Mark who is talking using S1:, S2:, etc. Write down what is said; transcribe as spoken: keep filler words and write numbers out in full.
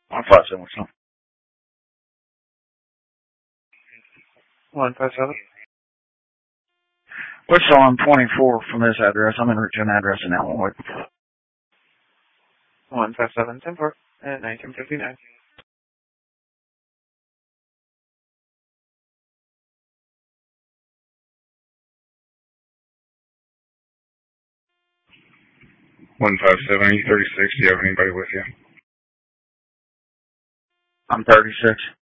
S1: One five seven. What's up?
S2: One five seven.
S1: What's on twenty-four from this address? I'm in return address in Elmwood.
S2: One five seven ten four at nineteen fifty nine.
S3: One five seven. Are you thirty six? Do you have anybody with you?
S1: I'm thirty-six.